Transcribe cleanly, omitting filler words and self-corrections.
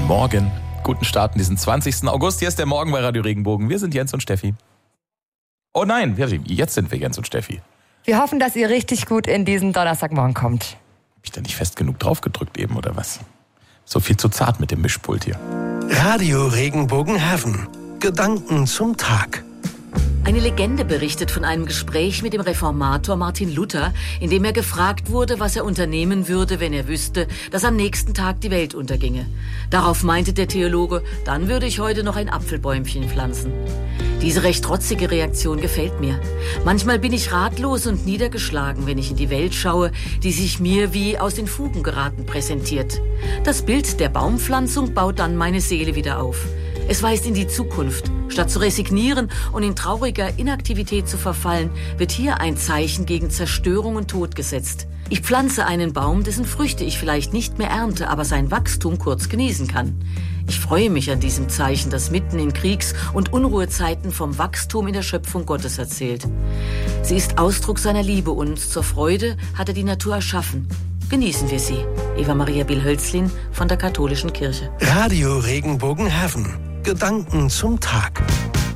Morgen. Guten Start in diesen 20. August. Hier ist der Morgen bei Radio Regenbogen. Wir sind Jens und Steffi. Oh nein, jetzt sind wir Jens und Steffi. Wir hoffen, dass ihr richtig gut in diesen Donnerstagmorgen kommt. Hab ich da nicht fest genug drauf gedrückt eben, oder was? So viel zu zart mit dem Mischpult hier. Radio Regenbogen Heaven. Gedanken zum Tag. Eine Legende berichtet von einem Gespräch mit dem Reformator Martin Luther, in dem er gefragt wurde, was er unternehmen würde, wenn er wüsste, dass am nächsten Tag die Welt unterginge. Darauf meinte der Theologe, dann würde ich heute noch ein Apfelbäumchen pflanzen. Diese recht trotzige Reaktion gefällt mir. Manchmal bin ich ratlos und niedergeschlagen, wenn ich in die Welt schaue, die sich mir wie aus den Fugen geraten präsentiert. Das Bild der Baumpflanzung baut dann meine Seele wieder auf. Es weist in die Zukunft. Statt zu resignieren und in trauriger Inaktivität zu verfallen, wird hier ein Zeichen gegen Zerstörung und Tod gesetzt. Ich pflanze einen Baum, dessen Früchte ich vielleicht nicht mehr ernte, aber sein Wachstum kurz genießen kann. Ich freue mich an diesem Zeichen, das mitten in Kriegs- und Unruhezeiten vom Wachstum in der Schöpfung Gottes erzählt. Sie ist Ausdruck seiner Liebe und zur Freude hat er die Natur erschaffen. Genießen wir sie. Eva Maria Bill-Hölzlin von der Katholischen Kirche. Radio Regenbogen Heaven. Gedanken zum Tag.